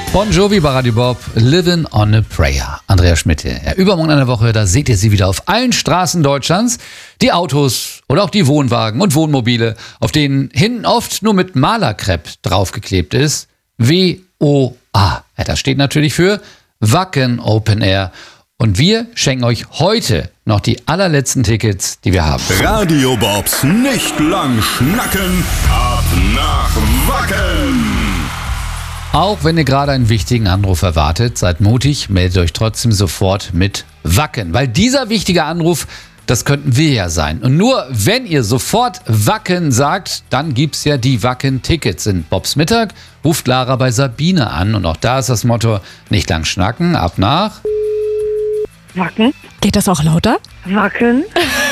Bon Jovi bei Radio Bob, Living on a Prayer. Andrea Schmidt hier. Ja, übermorgen in der Woche, da seht ihr sie wieder auf allen Straßen Deutschlands. Die Autos oder auch die Wohnwagen und Wohnmobile, auf denen hinten oft nur mit Malerkrepp draufgeklebt ist. WOA. Ja, das steht natürlich für Wacken Open Air. Und wir schenken euch heute noch die allerletzten Tickets, die wir haben. Radio Bobs nicht lang schnacken, ab nach Wacken. Auch wenn ihr gerade einen wichtigen Anruf erwartet, seid mutig, meldet euch trotzdem sofort mit Wacken. Weil dieser wichtige Anruf, das könnten wir ja sein. Und nur wenn ihr sofort Wacken sagt, dann gibt's ja die Wacken-Tickets. In Bobs Mittag ruft Lara bei Sabine an. Und auch da ist das Motto, nicht lang schnacken, ab nach Wacken. Geht das auch lauter? Wacken.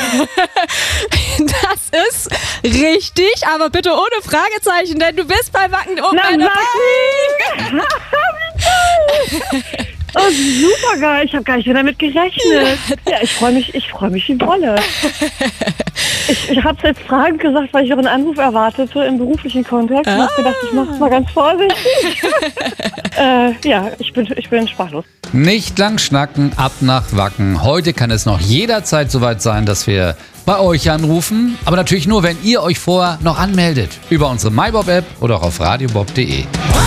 Das ist richtig, aber bitte ohne Fragezeichen, denn du bist bei Wacken Open Na, Air Wacken! Oh, super geil. Ich habe gar nicht mehr damit gerechnet. Ja, ich freue mich wie Bolle. Ich habe es jetzt fragend gesagt, weil ich auch einen Anruf erwartete im beruflichen Kontext. Ich habe gedacht, ich mache es mal ganz vorsichtig. Ja, ich bin sprachlos. Nicht lang schnacken, ab nach Wacken. Heute kann es noch jederzeit soweit sein, dass wir bei euch anrufen. Aber natürlich nur, wenn ihr euch vorher noch anmeldet. Über unsere MyBob-App oder auch auf radiobob.de.